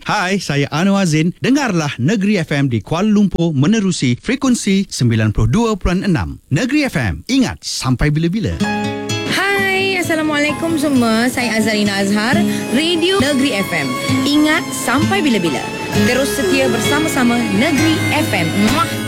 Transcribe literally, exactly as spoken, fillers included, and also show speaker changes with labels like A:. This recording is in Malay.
A: Hai, saya Anwar Zain. Dengarlah Negeri F M di Kuala Lumpur menerusi frekuensi sembilan puluh dua perpuluhan enam. Negeri F M, ingat sampai bila-bila.
B: Hai, Assalamualaikum semua. Saya Azharina Azhar, Radio Negeri F M. Ingat sampai bila-bila. Terus setia bersama-sama Negeri F M. Muah.